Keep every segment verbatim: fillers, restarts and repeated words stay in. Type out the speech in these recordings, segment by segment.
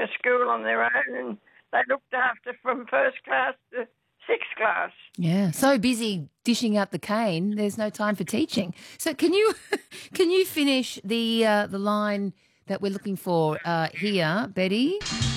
a school on their own, and they looked after from first class to sixth class. Yeah, so busy dishing out the cane, there's no time for teaching. So can you can you finish the uh, the line that we're looking for uh, here, Betty?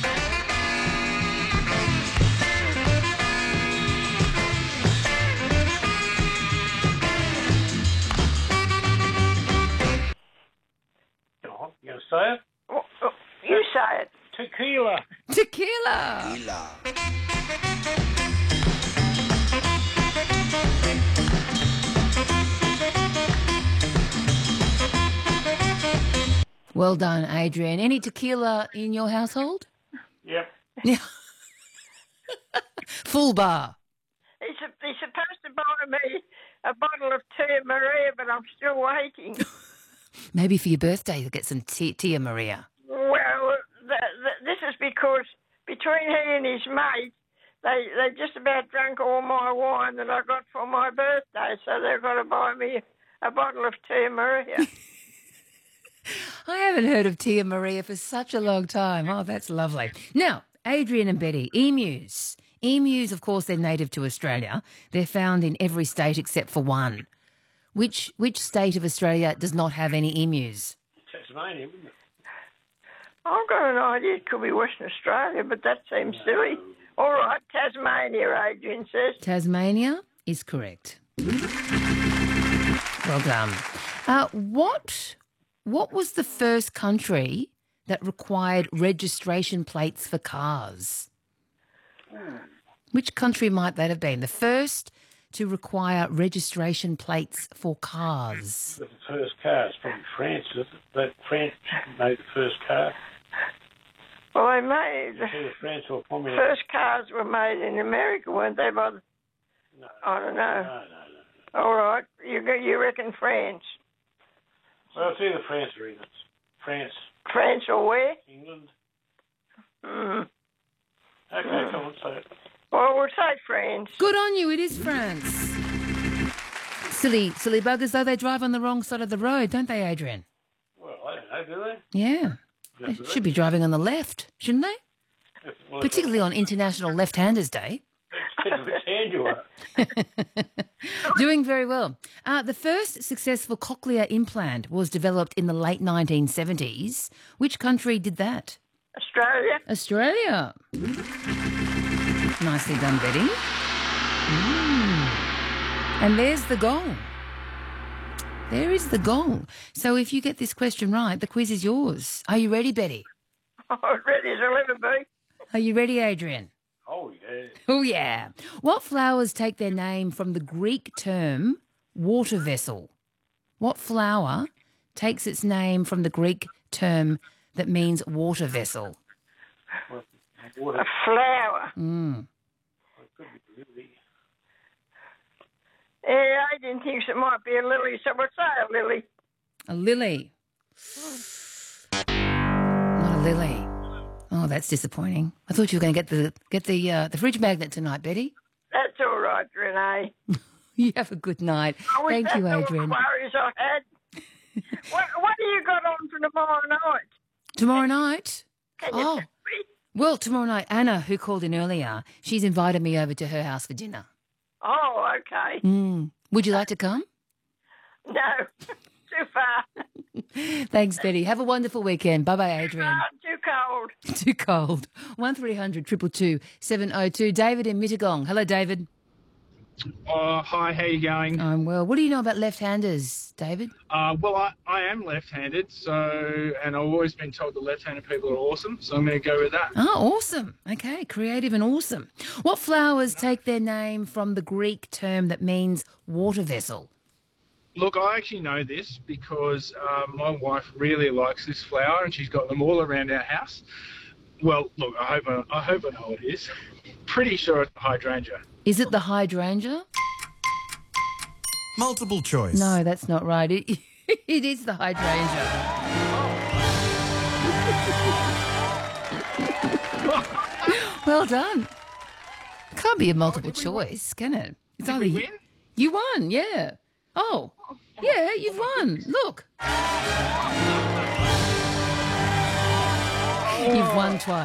You going to say it? Oh, oh, you say it. Tequila. Tequila. Tequila. Well done, Adrian. Any tequila in your household? Yep. Yeah. Full bar. He's, he's supposed to buy me a bottle of Tia Maria, but I'm still waiting. Maybe for your birthday you'll get some Tia, Tia Maria. Well, th th this is because between he and his mate, they they just about drank all my wine that I got for my birthday, so they've got to buy me a bottle of Tia Maria. I haven't heard of Tia Maria for such a long time. Oh, that's lovely. Now, Adrian and Betty, emus. Emus, of course, they're native to Australia. They're found in every state except for one. Which which state of Australia does not have any emus? Tasmania, wouldn't it? I've got an idea it could be Western Australia, but that seems silly. All right, Tasmania, Adrian says. Tasmania is correct. Well done. Uh, what what was the first country that required registration plates for cars? Which country might that have been? The first to require registration plates for cars. The first car is probably France, is it? That France made the first car. Well, they made... Either France or Formula. First cars were made in America, weren't they? By the, No. I don't know. No, no, no. All right, you go- you reckon France? Well, it's either France or England. France, France or where? England. Mm. Okay, Mm. come on, say it. Well, we'll say France. Good on you, it is France. Silly, silly buggers, though, they drive on the wrong side of the road, don't they, Adrian? Well, I don't know, do they? Yeah. They should be driving on the left, shouldn't they? Well, Particularly on International Left-Handers Day. depends which hand you are. Doing very well. Uh, the first successful cochlear implant was developed in the late nineteen seventies. Which country did that? Australia. Australia. Nicely done, Betty. Mm. And there's the gong. There is the gong. So if you get this question right, the quiz is yours. Are you ready, Betty? Oh, ready as I'll ever be. Are you ready, Adrian? Oh, yeah. Oh, yeah. What flowers take their name from the Greek term water vessel? What flower takes its name from the Greek term that means water vessel? Well, water. A flower. Mm. It could be lily. Yeah, Adrian thinks it might be a lily, so we'll say a lily. A lily. Not a lily. Oh, that's disappointing. I thought you were going to get the get the uh, the fridge magnet tonight, Betty. That's all right, Renee. You have a good night. I wish Thank that's you, all Adrian. the worries I had. what, what have you got on for tomorrow night? Tomorrow night? Can you Oh. tell me? Well, tomorrow night, Anna, who called in earlier, she's invited me over to her house for dinner. Oh, okay. Mm. Would you like to come? No, too far. Thanks, Betty. Have a wonderful weekend. Bye-bye, Adrian. Ah, too cold. Too cold. one three hundred two two two seven oh two. David in Mittagong. Hello, David. Oh, hi, how you going? I'm well. What do you know about left-handers, David? Uh, well, I, I am left-handed, so and I've always been told that left-handed people are awesome, so I'm going to go with that. Oh, awesome. Okay, creative and awesome. What flowers take their name from the Greek term that means water vessel? Look, I actually know this because um, my wife really likes this flower, and she's got them all around our house. Well, look, I hope I, I hope I know what it is. Pretty sure it's hydrangea. Is it the hydrangea? Multiple choice. No, that's not right. It, it is the hydrangea. Well done. Can't be a multiple choice, can it? It's Did we win? You won, yeah. Oh, yeah, you've won. Look. You've won twice.